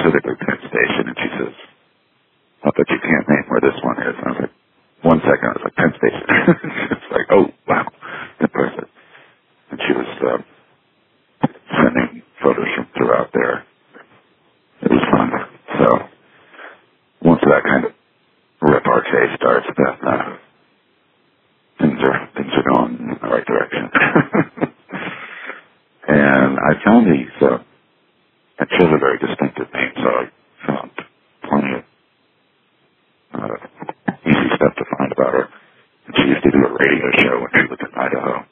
specifically Penn Station, and she says, "I bet you can't name where this one is." And I was like, 1 second, I was like, Penn Station. It's like, oh, wow, impressive. And she was sending photos from throughout there. It was fun. So once that kind of repartee starts, then things are going in the right direction. And I found she has a very distinctive name, so I found plenty of easy stuff to find about her. And she used to do a radio show when she lived in Idaho.